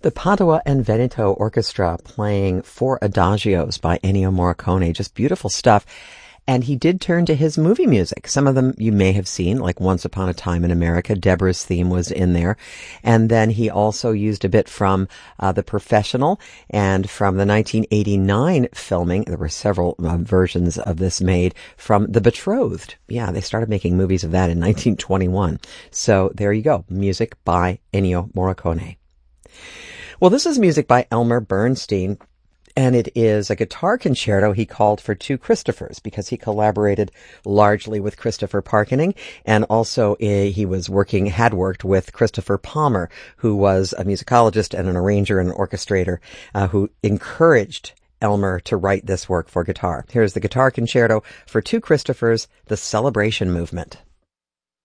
The Padua and Veneto Orchestra playing four adagios by Ennio Morricone. Just beautiful stuff. And he did turn to his movie music. Some of them you may have seen, like Once Upon a Time in America. Deborah's theme was in there. And then he also used a bit from The Professional and from the 1989 filming. There were several versions of this made from The Betrothed. Yeah, they started making movies of that in 1921. So there you go. Music by Ennio Morricone. Well, this is music by Elmer Bernstein, and it is a guitar concerto he called for two Christophers because he collaborated largely with Christopher Parkening, and also had worked with Christopher Palmer, who was a musicologist and an arranger and an orchestrator who encouraged Elmer to write this work for guitar. Here's the guitar concerto for two Christophers, The Celebration Movement.